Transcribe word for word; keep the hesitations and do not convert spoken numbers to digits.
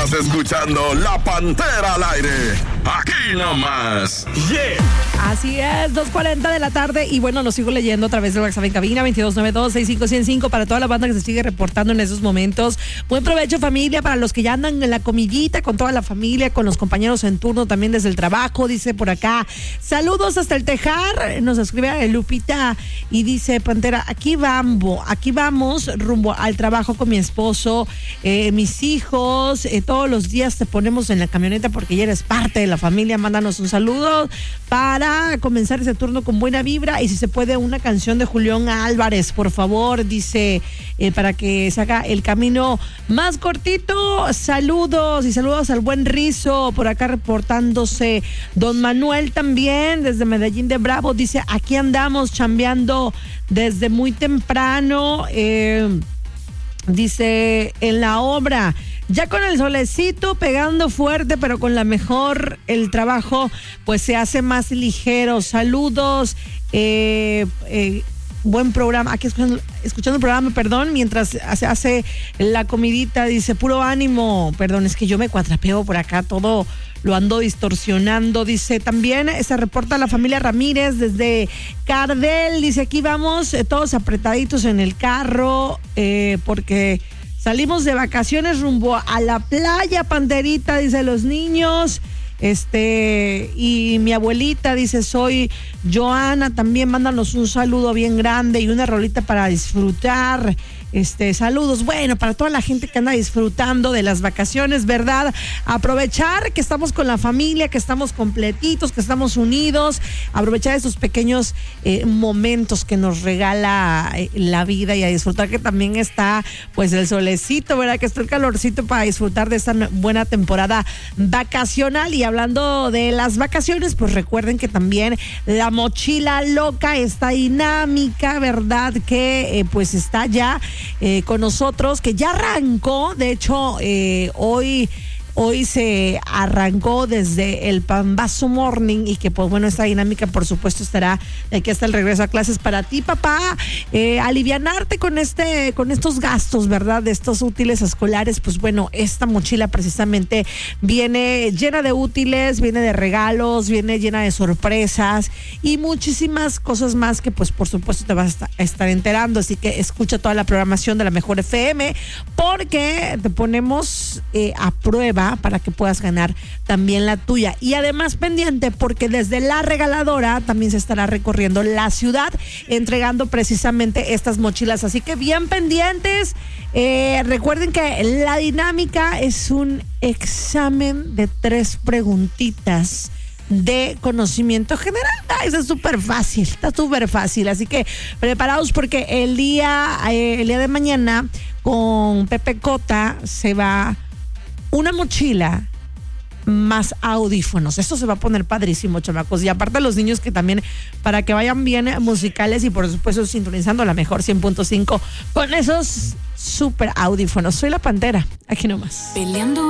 Estás escuchando La Pantera al aire. Aquí nomás. Yeah. Así es, dos cuarenta de la tarde. Y bueno, lo sigo leyendo a través del WhatsApp en cabina veintidós noventa y dos, sesenta y cinco ciento cinco para toda la banda que se sigue reportando en esos momentos. Buen provecho, familia, para los que ya andan en la comidita con toda la familia, con los compañeros en turno también desde el trabajo. Dice por acá, saludos hasta el Tejar. Nos escribe Lupita y dice, Pantera, aquí vamos, aquí vamos rumbo al trabajo con mi esposo, eh, mis hijos. Eh, todos los días te ponemos en la camioneta porque ya eres parte de la familia. Mándanos un saludo para comenzar ese turno con buena vibra y si se puede una canción de Julián Álvarez, por favor, dice, eh, para que se haga el camino más cortito. Saludos y saludos al buen Rizo, por acá reportándose Don Manuel también desde Medellín de Bravo, dice, aquí andamos chambeando desde muy temprano, eh, dice, en la obra, ya con el solecito pegando fuerte, pero con la mejor, el trabajo pues se hace más ligero. Saludos, eh, eh, buen programa, aquí escuchando, escuchando el programa, perdón, mientras se hace la comidita, dice, puro ánimo, perdón, es que yo me cuatrapeo por acá, todo lo ando distorsionando, dice, también se reporta la familia Ramírez desde Cardel, dice, aquí vamos eh, todos apretaditos en el carro, eh, porque salimos de vacaciones rumbo a la playa, Panterita, dice, los niños, este, y mi abuelita, dice, soy Joana, también mándanos un saludo bien grande y una rolita para disfrutar. Este, saludos, bueno, para toda la gente que anda disfrutando de las vacaciones, ¿verdad? Aprovechar que estamos con la familia, que estamos completitos, que estamos unidos, aprovechar esos pequeños eh, momentos que nos regala eh, la vida y a disfrutar que también está, pues, el solecito, ¿verdad? Que está el calorcito para disfrutar de esta buena temporada vacacional. Y hablando de las vacaciones, pues recuerden que también la mochila loca, esta dinámica, ¿verdad? Que eh, pues está ya Eh, con nosotros, que ya arrancó, de hecho, eh, hoy... Hoy se arrancó desde el Pambazo Morning y que pues bueno, esta dinámica por supuesto estará de aquí hasta el regreso a clases para ti, papá, eh, alivianarte con este, con estos gastos, ¿verdad? De estos útiles escolares, pues bueno, esta mochila precisamente viene llena de útiles, viene de regalos, viene llena de sorpresas y muchísimas cosas más que pues por supuesto te vas a estar enterando, así que escucha toda la programación de la Mejor F M porque te ponemos eh, a prueba para que puedas ganar también la tuya. Y además pendiente porque desde la regaladora también se estará recorriendo la ciudad entregando precisamente estas mochilas. Así que bien pendientes. Eh, recuerden que la dinámica es un examen de tres preguntitas de conocimiento general. Ay, eso es súper fácil, está súper fácil. Así que preparados porque el día, eh, el día de mañana con Pepe Cota se va una mochila más audífonos. Esto se va a poner padrísimo, chamacos. Y aparte los niños que también, para que vayan bien musicales y por supuesto sintonizando la Mejor cien punto cinco con esos super audífonos. Soy la Pantera, aquí nomás. Peleando